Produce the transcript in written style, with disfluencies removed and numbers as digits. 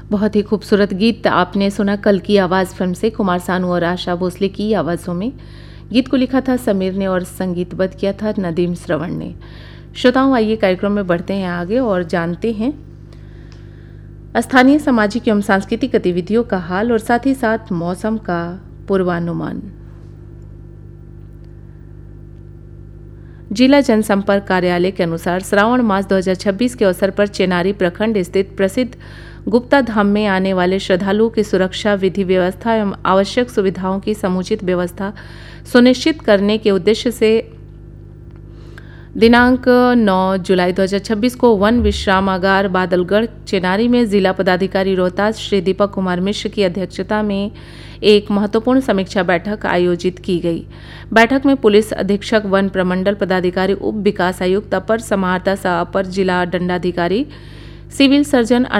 बहुत ही खूबसूरत गीत आपने सुना कल की आवाज़ फिल्म से कुमार सानू और आशा भोसले की आवाज़ों में। गीत को लिखा था समीर ने और संगीतबद्ध किया था नदीम श्रवण ने। श्रोताओं, आइए कार्यक्रम में बढ़ते हैं आगे और जानते हैं स्थानीय सामाजिक एवं सांस्कृतिक गतिविधियों का हाल और साथ ही साथ मौसम का पूर्वानुमान। जिला जनसंपर्क कार्यालय के अनुसार श्रावण मास 2026 के अवसर पर चेनारी प्रखंड स्थित प्रसिद्ध गुप्ता धाम में आने वाले श्रद्धालुओं की सुरक्षा, विधि व्यवस्था एवं आवश्यक सुविधाओं की समुचित व्यवस्था सुनिश्चित करने के उद्देश्य से दिनांक 9 जुलाई 2026 को वन विश्रामागार बादलगढ़ चेनारी में जिला पदाधिकारी रोहतास श्री दीपक कुमार मिश्र की अध्यक्षता में एक महत्वपूर्ण समीक्षा बैठक आयोजित की गई। बैठक में पुलिस अधीक्षक वन प्रमंडल पदाधिकारी, उप विकास आयुक्त, अपर समाहर्ता सह अपर जिला दंडाधिकारी, सिविल सर्जन